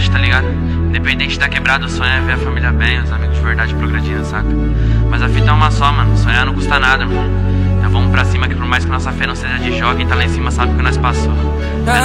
verdade, tá ligado? Independente da quebrada, o sonho é ver a família bem, os amigos de verdade progredindo, saca? Mas a fita é uma só, mano, sonhar não custa nada, mano. Então vamos pra cima que por mais que nossa fé não seja de jogo, quem tá lá em cima sabe o que nós passou.